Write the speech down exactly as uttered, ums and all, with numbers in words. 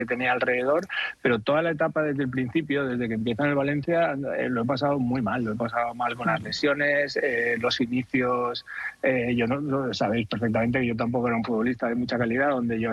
que tenía alrededor, pero toda la etapa desde el principio, desde que empieza en el Valencia, eh, lo he pasado muy mal, lo he pasado mal con las lesiones, eh, los inicios, eh, yo no, no sabéis perfectamente que yo tampoco era un futbolista de mucha calidad, donde yo